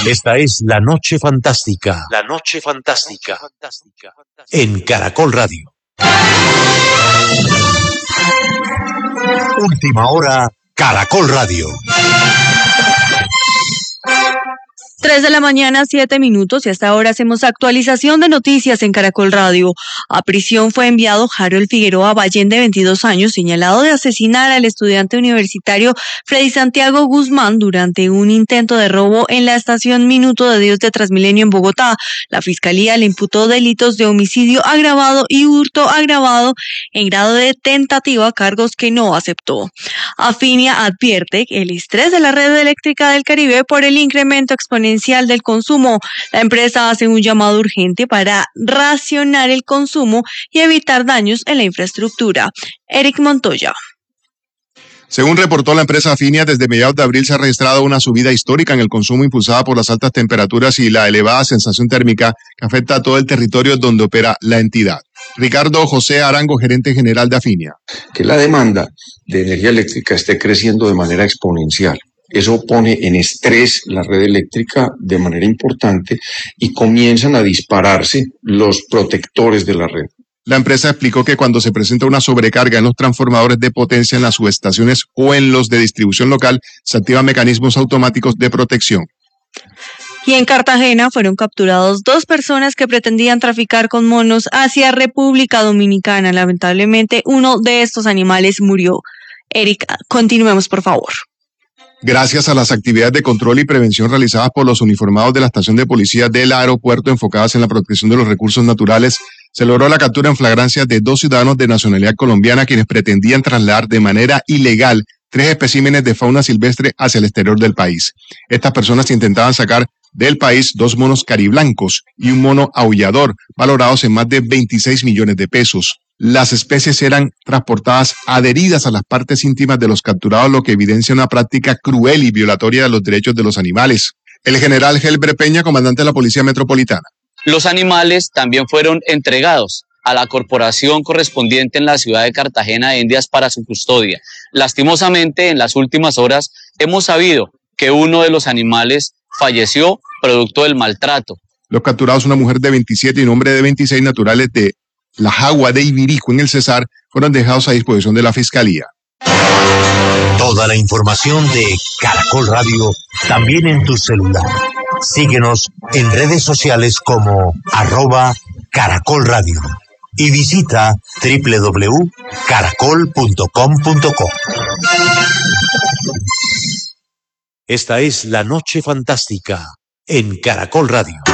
Esta es La Noche Fantástica. La Noche Fantástica. En Caracol Radio. Última hora, Caracol Radio. 3:07 a.m, y hasta ahora hacemos actualización de noticias en Caracol Radio. A prisión fue enviado Harold Figueroa Ballén, de 22 años, señalado de asesinar al estudiante universitario Freddy Santiago Guzmán durante un intento de robo en la estación Minuto de Dios de Transmilenio en Bogotá. La fiscalía le imputó delitos de homicidio agravado y hurto agravado en grado de tentativa, cargos que no aceptó. Afinia advierte el estrés de la red eléctrica del Caribe por el incremento exponencial del consumo. La empresa hace un llamado urgente para racionar el consumo y evitar daños en la infraestructura. Eric Montoya. Según reportó la empresa Afinia, desde mediados de abril se ha registrado una subida histórica en el consumo impulsada por las altas temperaturas y la elevada sensación térmica que afecta a todo el territorio donde opera la entidad. Ricardo José Arango, gerente general de Afinia. Que la demanda de energía eléctrica esté creciendo de manera exponencial. Eso pone en estrés la red eléctrica de manera importante y comienzan a dispararse los protectores de la red. La empresa explicó que cuando se presenta una sobrecarga en los transformadores de potencia en las subestaciones o en los de distribución local, se activan mecanismos automáticos de protección. Y en Cartagena fueron capturados 2 personas que pretendían traficar con monos hacia República Dominicana. Lamentablemente, uno de estos animales murió. Eric, continuemos, por favor. Gracias a las actividades de control y prevención realizadas por los uniformados de la estación de policía del aeropuerto enfocadas en la protección de los recursos naturales, se logró la captura en flagrancia de 2 ciudadanos de nacionalidad colombiana quienes pretendían trasladar de manera ilegal 3 especímenes de fauna silvestre hacia el exterior del país. Estas personas intentaban sacar del país 2 monos cariblancos y un mono aullador, valorados en más de 26 millones de pesos. Las especies eran transportadas adheridas a las partes íntimas de los capturados, lo que evidencia una práctica cruel y violatoria de los derechos de los animales. El general Helber Peña, comandante de la Policía Metropolitana. Los animales también fueron entregados a la corporación correspondiente en la ciudad de Cartagena de Indias para su custodia. Lastimosamente, en las últimas horas hemos sabido que uno de los animales falleció producto del maltrato. Los capturados, una mujer de 27 y un hombre de 26, naturales de La Jagua de Ibirico en el Cesar, fueron dejados a disposición de la Fiscalía. Toda la información de Caracol Radio también en tu celular. Síguenos en redes sociales como @Caracol Radio y visita www.caracol.com.co. Esta es La Noche Fantástica en Caracol Radio.